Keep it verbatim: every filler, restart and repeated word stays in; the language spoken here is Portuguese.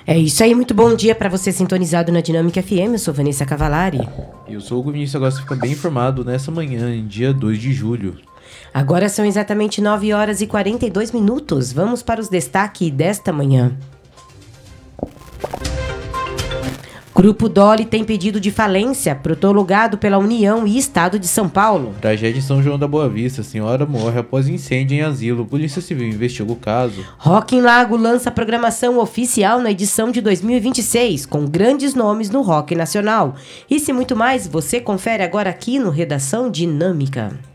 É isso aí, muito bom dia para você sintonizado na Dinâmica F M, eu sou Vanessa Cavalari. Eu sou o Vinícius, agora você fica bem informado nessa manhã, em dia dois de julho. Agora são exatamente nove horas e quarenta e dois minutos, vamos para os destaques desta manhã. Grupo Dole tem pedido de falência, protologado pela União e Estado de São Paulo. Tragédia em São João da Boa Vista, senhora morre após incêndio em asilo. Polícia Civil investiga o caso. Rock em Lago lança programação oficial na edição de dois mil e vinte e seis, com grandes nomes no rock nacional. Isso e muito mais você confere agora aqui no Redação Dinâmica.